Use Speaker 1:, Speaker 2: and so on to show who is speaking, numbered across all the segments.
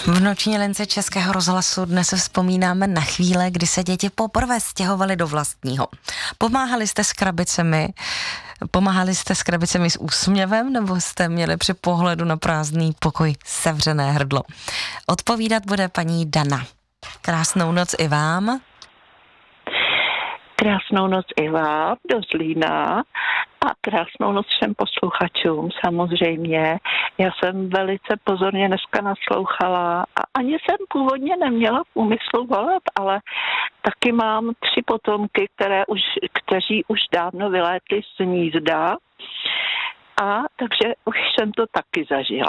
Speaker 1: V noční lince Českého rozhlasu dnes vzpomínáme na chvíle, kdy se děti poprvé stěhovaly do vlastního. Pomáhali jste s krabicemi s úsměvem, nebo jste měli při pohledu na prázdný pokoj sevřené hrdlo? Odpovídat bude paní Dana. Krásnou noc i vám.
Speaker 2: Krásnou noc i vám do Zlína a krásnou noc všem posluchačům samozřejmě. Já jsem velice pozorně dneska naslouchala a ani jsem původně neměla v úmyslu volat, ale taky mám 3 potomky, kteří už dávno vylétli z hnízda, a takže už jsem to taky zažila.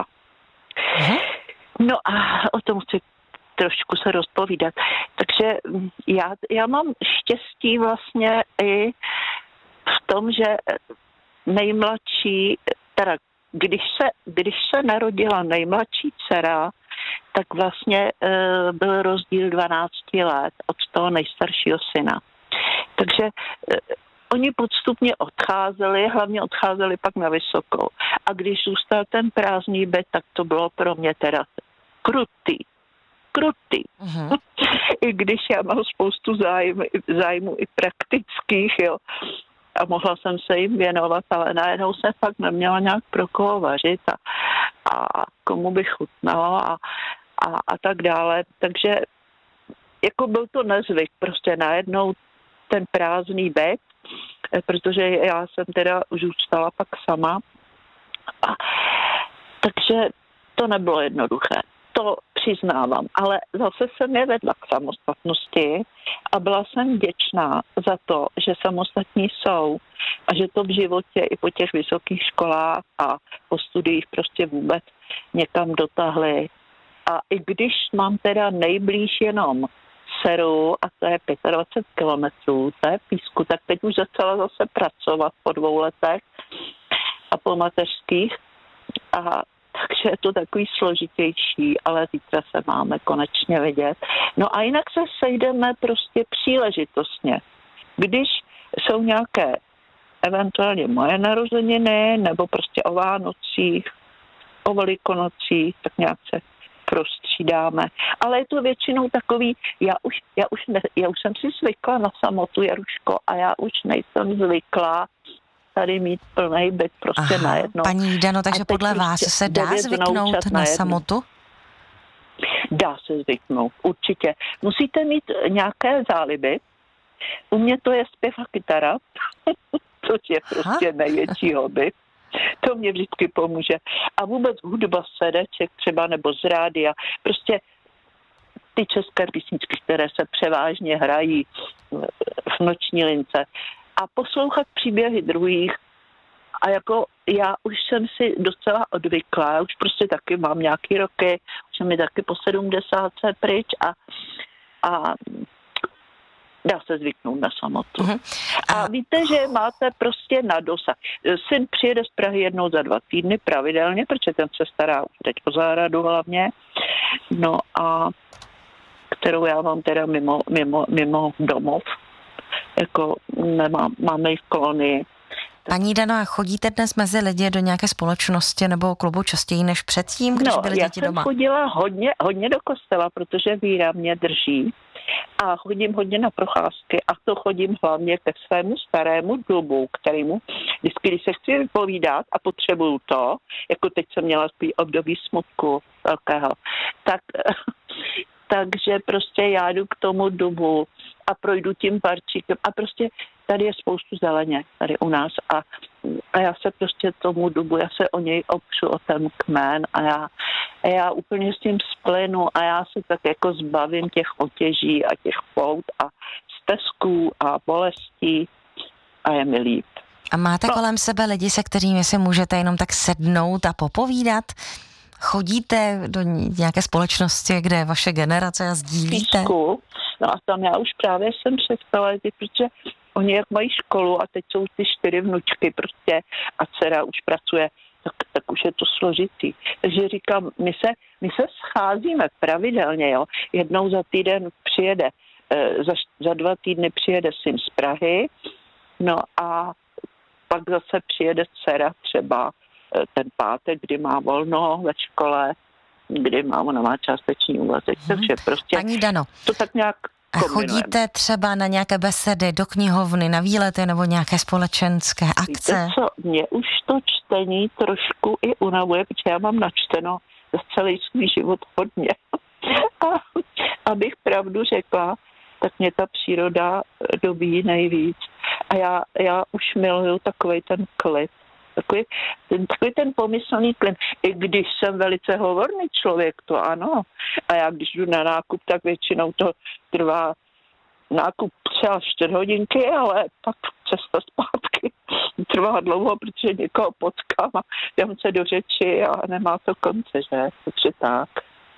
Speaker 2: No a o tom chci trošku se rozpovídat. Takže já mám štěstí vlastně i v tom, že nejmladší, teda když se narodila nejmladší dcera, tak vlastně byl rozdíl 12 let od toho nejstaršího syna. Takže oni postupně odcházeli, hlavně odcházeli pak na vysokou. A když zůstal ten prázdný byt, tak to bylo pro mě teda krutý. Uh-huh. I když já mám spoustu zájmu i praktických, jo. A mohla jsem se jim věnovat, ale najednou jsem fakt neměla nějak pro koho vařit a komu by chutnalo a tak dále. Takže jako byl to nezvyk, prostě najednou ten prázdný byt, protože já jsem teda už zůstala pak sama. Takže to nebylo jednoduché. To přiznávám, ale zase jsem je vedla k samostatnosti a byla jsem vděčná za to, že samostatní jsou a že to v životě i po těch vysokých školách a po studiích prostě vůbec někam dotáhli. A i když mám teda nejblíž jenom dceru a to je 25 kilometrů, to je Písku, tak teď už začala zase pracovat po 2 letech a po mateřských takže je to takový složitější, ale zítra se máme konečně vidět. No a jinak se sejdeme prostě příležitostně. Když jsou nějaké eventuálně moje narozeniny, nebo prostě o Vánocích, o Velikonocích, tak nějak se prostřídáme. Ale je to většinou takový, já už jsem si zvykla na samotu, Jaruško, a já už nejsem zvyklá tady mít plný byt prostě najednou.
Speaker 1: Paní Dano, takže podle vás se dá zvyknout na samotu?
Speaker 2: Dá se zvyknout, určitě. Musíte mít nějaké záliby. U mě to je zpěv a kytara, což je prostě největší hobby. To mě vždycky pomůže. A vůbec hudba z CDček třeba nebo z rádia. Prostě ty české písničky, které se převážně hrají v noční lince. A poslouchat příběhy druhých. A jako já už jsem si docela odvykla, už prostě taky mám nějaký roky, už jsem mi taky po 70 pryč a dá se zvyknout na samotu. Uh-huh. A víte, že máte prostě na dosah. Syn přijede z Prahy jednou za 2 týdny pravidelně, protože ten se stará už teď o zahradu hlavně. No a kterou já mám teda mimo domov. Jako máme ji v kolonii.
Speaker 1: Paní Dano, a chodíte dnes mezi lidi do nějaké společnosti nebo klubu častěji než předtím, když byly děti doma?
Speaker 2: Já jsem chodila hodně do kostela, protože víra mě drží a chodím hodně na procházky a to chodím hlavně ke svému starému dubu, kterému vždycky, když se chci vypovídat a potřebuju to, jako teď jsem měla období smutku velkého, takže prostě já jdu k tomu dubu a projdu tím parčíkem a prostě tady je spoustu zeleně, tady u nás a já se prostě tomu dubu, já se o něj opřu, o ten kmen a já úplně s tím splynu a já se tak jako zbavím těch otěží a těch pout a stesků a bolestí a je mi líp.
Speaker 1: A máte kolem sebe lidi, se kterými si můžete jenom tak sednout a popovídat? Chodíte do nějaké společnosti, kde je vaše generace a sdílíte?
Speaker 2: Písku. No a tam já už právě jsem přestala, protože oni jak mají školu a teď jsou ty 4 vnučky prostě a dcera už pracuje, tak už je to složitý. Takže říkám, my se scházíme pravidelně, jo. Jednou za týden přijede, za 2 týdny přijede syn z Prahy, no a pak zase přijede dcera třeba ten pátek, kdy má volno ve škole kdy ona má částečný úvazek, takže prostě
Speaker 1: Paní Dano,
Speaker 2: to tak nějak kombinujeme.
Speaker 1: chodíte třeba na nějaké besedy, do knihovny, na výlety nebo nějaké společenské akce?
Speaker 2: Víte co, mě už to čtení trošku i unavuje, protože já mám načteno za celý svůj život hodně. A abych pravdu řekla, tak mě ta příroda dobíjí nejvíc. A já už miluju takovej ten klid. Takový ten pomyslný klid. I když jsem velice hovorný člověk, to ano. A já když jdu na nákup, tak většinou to trvá nákup třeba 4 hodinky, ale pak cesta zpátky trvá dlouho, protože někoho potkám a dám se do řeči a nemá to konce, že? Takže tak.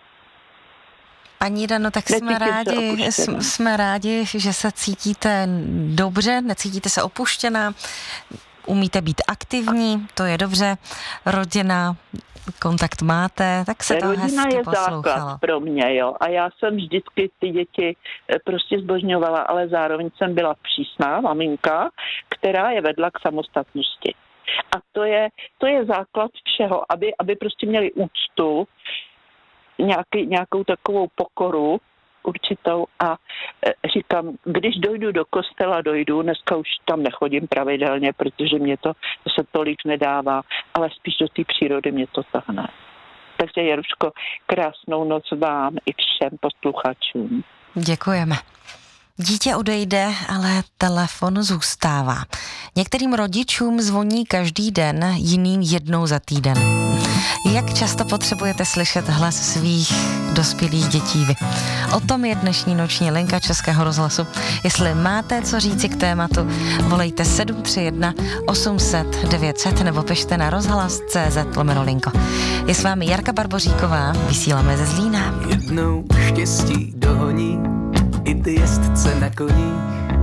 Speaker 1: Paní Dano, tak jsme rádi, že se cítíte dobře, necítíte se opuštěná, umíte být aktivní, to je dobře, rodina, kontakt máte, tak se to hezky poslouchalo.
Speaker 2: Rodina je základ pro mě, jo, a já jsem vždycky ty děti prostě zbožňovala, ale zároveň jsem byla přísná maminka, která je vedla k samostatnosti. A to je základ všeho, aby prostě měli úctu, nějakou takovou pokoru určitou a říkám, když dojdu do kostela, dneska už tam nechodím pravidelně, protože mě to se tolik nedává, ale spíš do té přírody mě to tahne. Takže Jaruško, krásnou noc vám i všem posluchačům.
Speaker 1: Děkujeme. Dítě odejde, ale telefon zůstává. Některým rodičům zvoní každý den, jiným jednou za týden. Jak často potřebujete slyšet hlas svých dospělých dětí vy? O tom je dnešní noční linka Českého rozhlasu. Jestli máte co říci k tématu, volejte 731 800 900 nebo pište na rozhlas.cz/linko. Je s vámi Jarka Barboříková, vysíláme ze Zlína.
Speaker 3: Jednou štěstí dohoní i ty jezdce na koních.